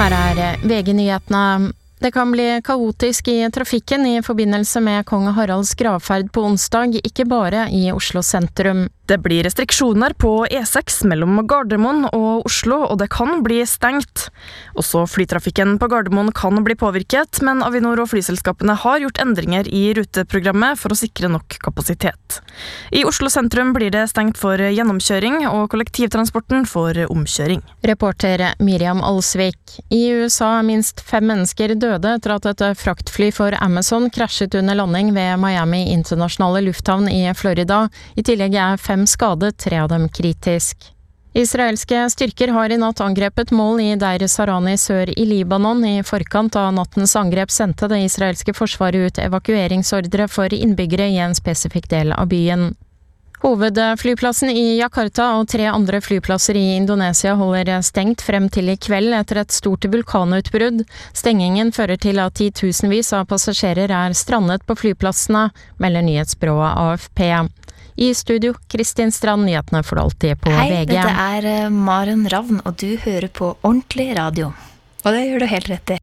Her VG-nyhetene. Det kan bli kaotisk i trafikken i forbindelse med kong Haralds gravferd på onsdag, ikke bare i Oslo sentrum. Det blir restriksjoner på E6 mellom Gardermoen og Oslo, og det kan bli stengt. Også flytrafikken på Gardermoen kan bli påvirket, men Avinor og flyselskapene har gjort endringer i ruteprogrammet for å sikre nok kapasitet. I Oslo sentrum blir det stengt for gjennomkjøring, og kollektivtransporten for omkjøring. Reporter Miriam Alsvik. I USA er minst 5 mennesker døde etter at et fraktfly for Amazon krasjet under landing ved Miami internasjonale lufthavn i Florida. I tillegg er 5 skadet, 3 av dem kritisk. Israelske styrker har i natt angrepet mål i Deir Sarani sør i Libanon. I forkant av nattens angrep sendte det israelske forsvaret ut evakueringsordre for innbyggere i en spesifikk del av byen. Hovedflyplassen i Jakarta og 3 andre flyplasser i Indonesia holder stengt frem til i kveld etter et stort vulkanutbrudd. Stengingen fører til at titusenvis av passasjerer er strandet på flyplassene, melder nyhetsbyrået AFP. I studio, Kristin Strand, nyhetene for alltid på VG. Hei, dette Maren Ravn, og du hører på Ordentlig Radio. Og det gjør du helt rett i.